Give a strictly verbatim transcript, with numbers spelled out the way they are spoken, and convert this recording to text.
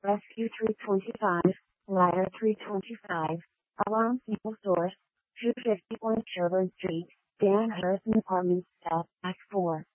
Rescue three twenty-five, Ladder three twenty-five, Alarm Single Source, two fifty-one Sherburne Street, Dan Harrison Apartments, South, Act four.